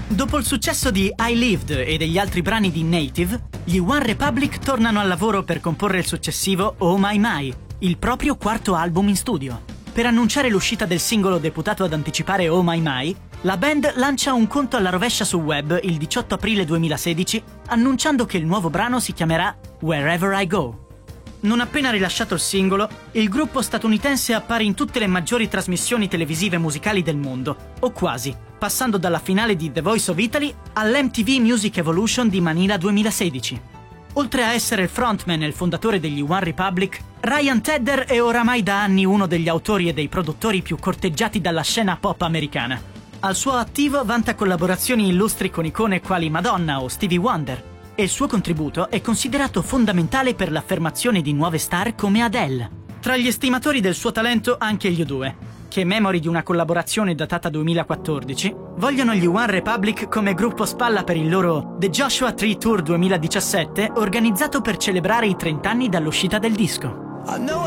Dopo il successo di I Lived e degli altri brani di Native, gli One Republic tornano al lavoro per comporre il successivo Oh My My, il proprio quarto album in studio. Per annunciare l'uscita del singolo deputato ad anticipare Oh My My, la band lancia un conto alla rovescia su web il 18 aprile 2016, annunciando che il nuovo brano si chiamerà Wherever I Go. Non appena rilasciato il singolo, il gruppo statunitense appare in tutte le maggiori trasmissioni televisive musicali del mondo, o quasi, passando dalla finale di The Voice of Italy all'MTV Music Evolution di Manila 2016. Oltre a essere il frontman e il fondatore degli One Republic, Ryan Tedder è oramai da anni uno degli autori e dei produttori più corteggiati dalla scena pop americana. Al suo attivo vanta collaborazioni illustri con icone quali Madonna o Stevie Wonder, e il suo contributo è considerato fondamentale per l'affermazione di nuove star come Adele. Tra gli estimatori del suo talento anche gli U2, che memori di una collaborazione datata 2014, vogliono gli One Republic come gruppo spalla per il loro The Joshua Tree Tour 2017, organizzato per celebrare i 30 anni dall'uscita del disco.